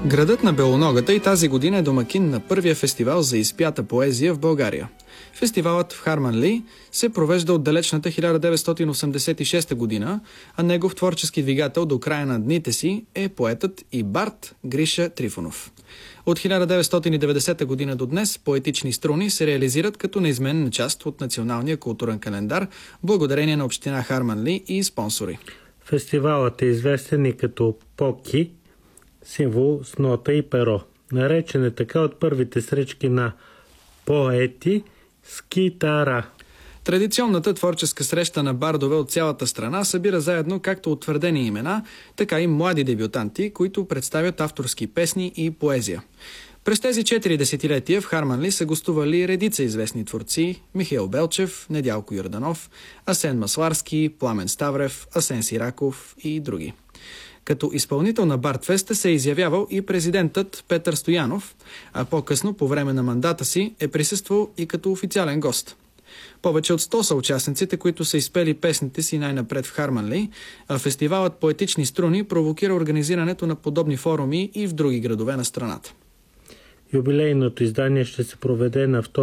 Градът на Белоногата и тази година е домакин на първия фестивал за изпята поезия в България. Фестивалът в Харманли се провежда от далечната 1986 година, а негов творчески двигател до края на дните си е поетът и бард Гриша Трифонов. От 1990 година до днес поетични струни се реализират като неизменна част от националния културен календар, благодарение на община Харманли и спонсори. Фестивалът е известен и като Поки, символ с нота и перо. Наречен е така от първите срещи на поети с китара. Традиционната творческа среща на бардове от цялата страна събира заедно както утвърдени имена, така и млади дебютанти, които представят авторски песни и поезия. През тези 4 десетилетия в Харманли са гостували редица известни творци: Михаил Белчев, Недялко Йорданов, Асен Масларски, Пламен Ставрев, Асен Сираков и други. Като изпълнител на Бардфеста се е изявявал и президентът Петър Стоянов, а по-късно по време на мандата си е присъствал и като официален гост. Повече от 100 са участниците, които са изпели песните си най-напред в Харманли, а фестивалът Поетични струни провокира организирането на подобни форуми и в други градове на страната. Юбилейното издание ще се проведе на 2